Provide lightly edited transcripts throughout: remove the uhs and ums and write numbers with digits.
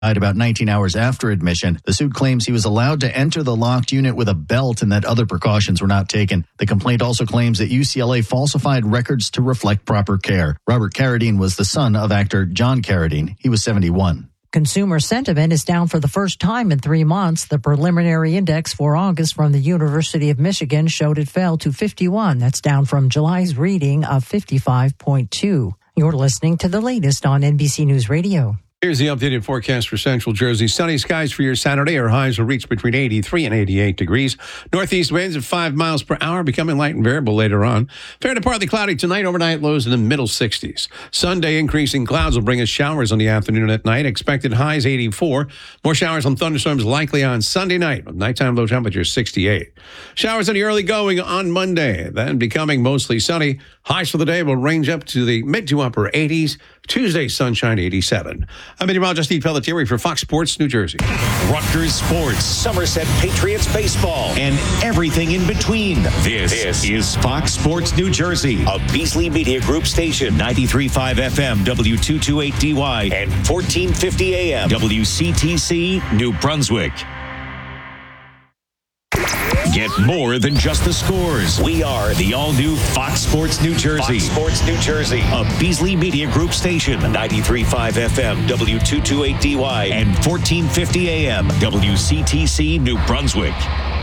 About 19 hours after admission. The suit claims he was allowed to enter the locked unit with a belt and that other precautions were not taken. The complaint also claims that UCLA falsified records to reflect proper care. Robert Carradine was the son of actor John Carradine. He was 71. Consumer sentiment is down for the first time in 3 months. The preliminary index for August from the University of Michigan showed it fell to 51. That's down from July's reading of 55.2. You're listening to the latest on NBC News Radio. Here's the updated forecast for Central Jersey. Sunny skies for your Saturday. Our highs will reach between 83 and 88 degrees. Northeast winds at 5 miles per hour, becoming light and variable later on. Fair to partly cloudy tonight. Overnight lows in the middle 60s. Sunday, increasing clouds will bring us showers on the afternoon and at night. Expected highs 84. More showers and thunderstorms likely on Sunday night, with nighttime low temperatures 68. Showers in the early going on Monday, then becoming mostly sunny. Highs for the day will range up to the mid to upper 80s. Tuesday, sunshine 87. I'm meteorologist Steve Pelletieri for Fox Sports New Jersey. Rutgers Sports, Somerset Patriots baseball, and everything in between. This is Fox Sports New Jersey, a Beasley Media Group station, 93.5 FM, W228DY, and 1450 AM, WCTC, New Brunswick. Get more than just the scores. We are the all-new Fox Sports New Jersey. Fox Sports New Jersey, a Beasley Media Group station, 93.5 FM, W228DY, and 1450 AM, WCTC, New Brunswick.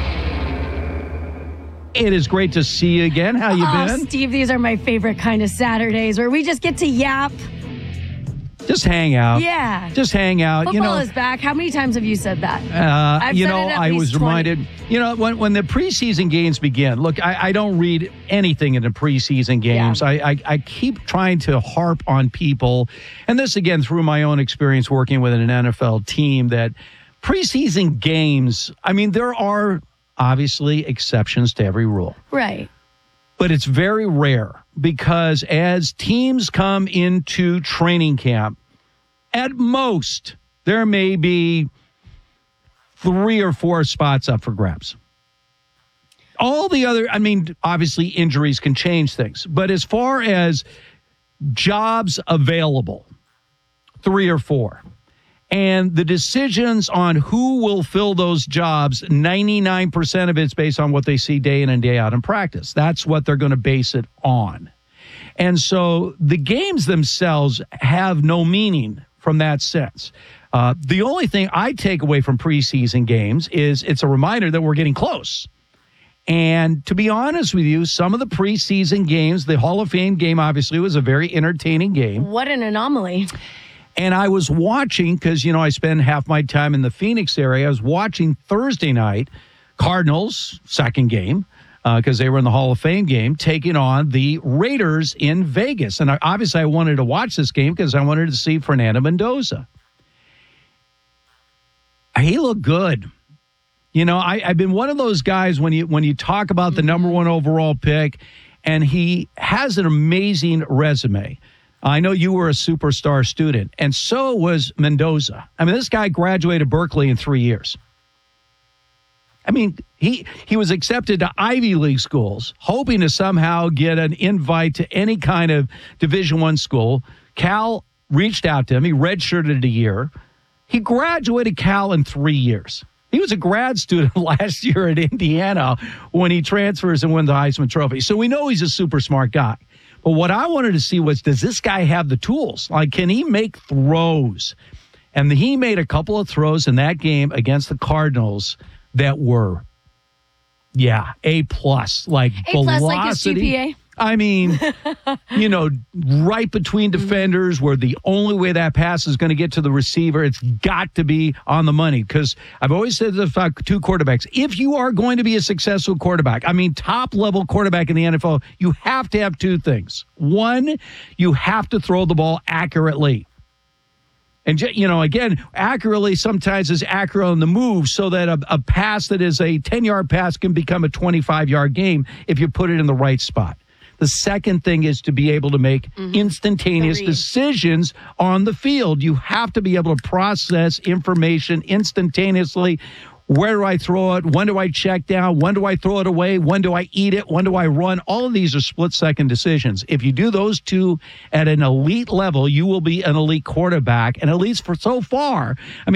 It is great to see you again. How you been? Steve, these are my favorite kind of Saturdays where we just get to yap. Just hang out. Yeah. Just hang out. Football is back. How many times have you said that? I was reminded, when the preseason games begin, look, I don't read anything in the preseason games. Yeah. I keep trying to harp on people, and this again through my own experience working with an NFL team, that preseason games, there are obviously exceptions to every rule. Right. But it's very rare because as teams come into training camp, at most, there may be 3 or 4 spots up for grabs. All the other, obviously injuries can change things. But as far as jobs available, 3 or 4. And the decisions on who will fill those jobs, 99% of it's based on what they see day in and day out in practice. That's what they're going to base it on. And so the games themselves have no meaning from that sense. The only thing I take away from preseason games is it's a reminder that we're getting close. And to be honest with you, some of the preseason games, the Hall of Fame game obviously was a very entertaining game. What an anomaly. And I was watching, because, I spend half my time in the Phoenix area. I was watching Thursday night, Cardinals, second game, because they were in the Hall of Fame game, taking on the Raiders in Vegas. And obviously I wanted to watch this game because I wanted to see Fernando Mendoza. He looked good. I've been one of those guys when you talk about the number 1 overall pick, and he has an amazing resume. I know you were a superstar student, and so was Mendoza. This guy graduated Berkeley in 3 years. He was accepted to Ivy League schools, hoping to somehow get an invite to any kind of Division I school. Cal reached out to him. He redshirted a year. He graduated Cal in 3 years. He was a grad student last year at Indiana when he transfers and wins the Heisman Trophy. So we know he's a super smart guy. But what I wanted to see was, does this guy have the tools? Can he make throws? And he made a couple of throws in that game against the Cardinals that were, A+, like velocity. Like his GPA. Right between defenders, where the only way that pass is going to get to the receiver, it's got to be on the money. Because I've always said to the 2 quarterbacks, if you are going to be a successful quarterback, top-level quarterback in the NFL, you have to have 2 things. 1, you have to throw the ball accurately. And, again, accurately sometimes is accurate on the move, so that a pass that is a 10-yard pass can become a 25-yard game if you put it in the right spot. The second thing is to be able to make instantaneous decisions on the field. You have to be able to process information instantaneously. Where do I throw it? When do I check down? When do I throw it away? When do I eat it? When do I run? All of these are split-second decisions. If you do those two at an elite level, you will be an elite quarterback. And at least for so far, I mean,